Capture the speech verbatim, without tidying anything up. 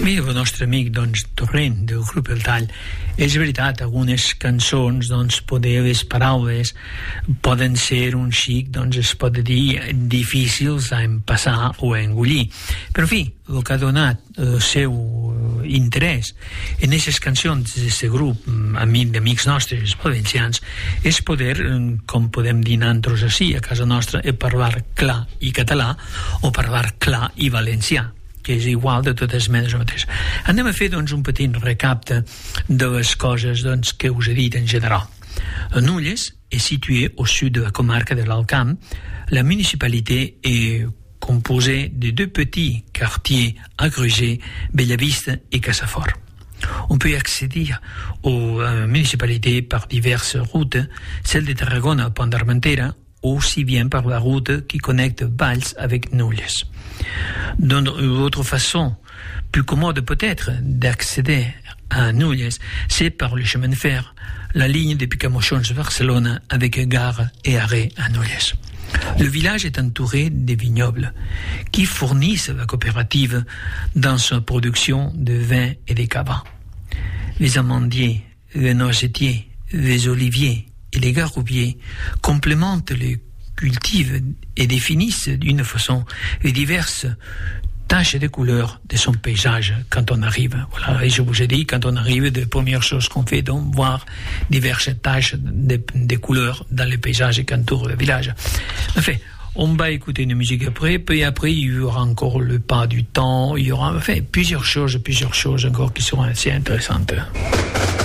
Mira, el nostre amic, doncs, Torrent, del grup El Tall, és veritat, algunes cançons, doncs, poder, les paraules poden ser un xic, doncs, es pot dir, difícils a empassar o a engullir. Però, en fi, el que ha donat el seu interès en aquestes cançons d'aquest grup, amic d'amics nostres, valencians, és poder, com podem dir nosaltres així, a casa nostra, parlar clar i català o parlar clar i valencià, que és igual de totes maneres o mateix. Anem a fer, doncs, un petit recapte de les coses, doncs, que us he dit en general. Nulles est situé au sud de la comarque de l'Alcam. La municipalité est composée de deux petits quartiers agrégés, Bellavista et Casafort. On peut accéder aux euh, municipalités par diverses routes, celle de Tarragona à Pont d'Armentera, aussi bien par la route qui connecte Valls avec Nulles. D'une autre façon, plus commode peut-être d'accéder à Nulles, c'est par le chemin de fer, la ligne de Picamochons-Barcelone avec gare et arrêt à Nulles. Le village est entouré de vignobles qui fournissent la coopérative dans sa production de vin et de cava. Les amandiers, les noisetiers, les oliviers et les garoupiers complémentent les cultivent et définissent d'une façon les diverses taches de couleurs de son paysage quand on arrive. Voilà, et je vous ai dit, quand on arrive, des premières choses qu'on fait, donc voir diverses taches de, de couleurs dans les paysages qui entourent le village. Enfin, on va écouter une musique après, puis après il y aura encore le pas du temps, il y aura enfin plusieurs choses, plusieurs choses encore qui seront assez intéressantes.